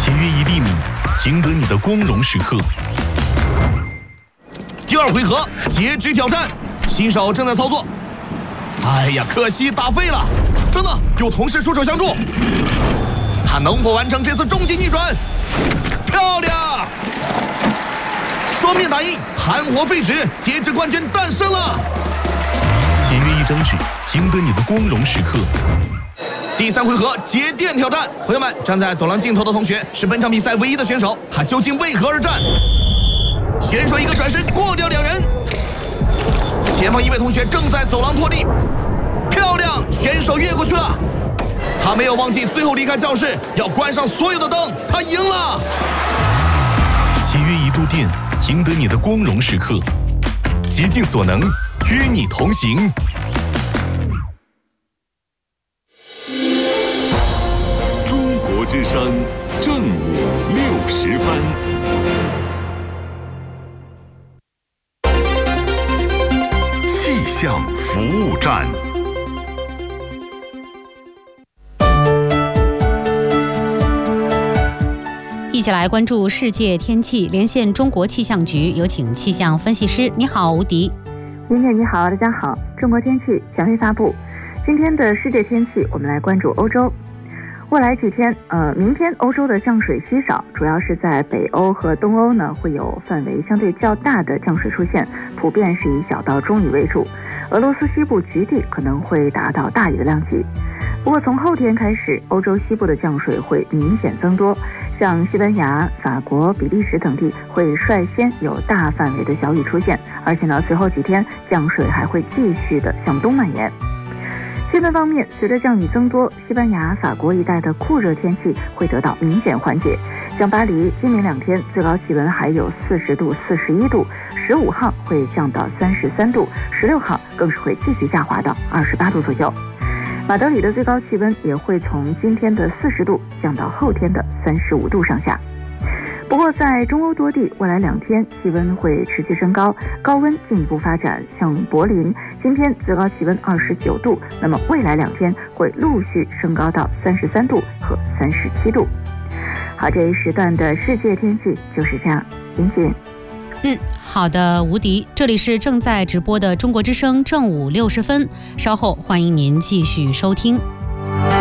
请约1厘米，赢得你的光荣时刻。第2回合截肢挑战，新手正在操作。哎呀，可惜打废了。等等，有同事出手相助，他能否完成这次终极逆转？漂亮！双面打印，含活废纸，截肢冠军诞生了。签约1张纸，赢得你的光荣时刻。第3回合节电挑战，朋友们，站在走廊尽头的同学是本场比赛唯一的选手，他究竟为何而战？选手一个转身过掉2人，前方一位同学正在走廊拖地，漂亮，选手越过去了。他没有忘记最后离开教室要关上所有的灯，他赢了。签约1度电，赢得你的光荣时刻。竭尽所能，与你同行。 中国之声正午60分。气象服务站。 一起来关注世界天气，连线中国气象局，有请气象分析师。你好，吴迪。 林姐你好，大家好。中国天气详细发布，今天的世界天气，我们来关注欧洲。未来几天，明天欧洲的降水稀少，主要是在北欧和东欧呢，会有范围相对较大的降水出现，普遍是以小到中雨为主。俄罗斯西部局地可能会达到大雨的量级。不过从后天开始，欧洲西部的降水会明显增多，像西班牙、法国、比利时等地会率先有大范围的小雨出现，而且呢，随后几天降水还会继续的向东蔓延。气温方面，随着降雨增多，西班牙、法国一带的酷热天气会得到明显缓解。像巴黎，今明2天最高气温还有40度、41度，15号会降到33度，16号更是会继续下滑到28度左右。马德里的最高气温也会从今天的40度降到后天的35度上下。不过在中欧多地，未来2天气温会持续升高，高温进一步发展。像柏林今天最高气温29度，那么未来2天会陆续升高到33度和37度。好，这一时段的世界天气就是这样。林姐。 好的，吴迪，这里是正在直播的中国之声正午60分，稍后欢迎您继续收听。